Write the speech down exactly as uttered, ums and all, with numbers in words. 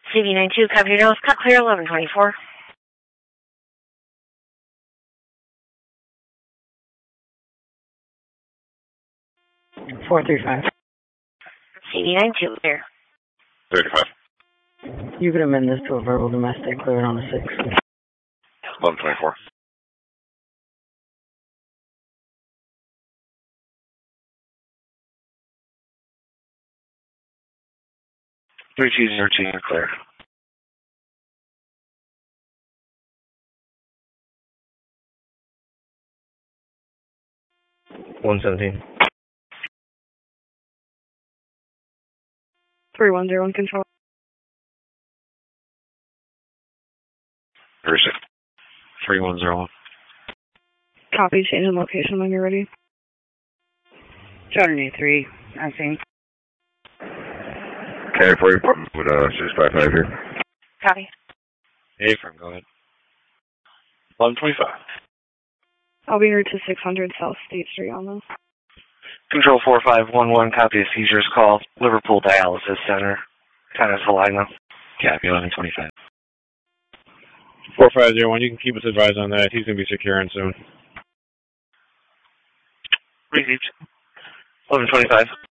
C V nine two, copy your nose, cut clear, eleven twenty-four. four three five. C V nine two, clear. thirty-five. You could amend this to a verbal domestic, clear it on a six. eleven twenty-four. three two zero two, you're clear. one seventeen. three one zero one, control. thirty-six. three one zero one. Copy, change in location when you're ready. two eighty-three, I think. Okay, for you, with uh, six five five here. Copy. Hey, firm, go ahead. eleven twenty-five. I'll be en route to six hundred South State Street on this. Control four five one one, copy of seizures call, Liverpool Dialysis Center, Tennis Salina. Copy, eleven twenty-five. four five zero one, you can keep us advised on that. He's going to be securing soon. Received. eleven twenty-five.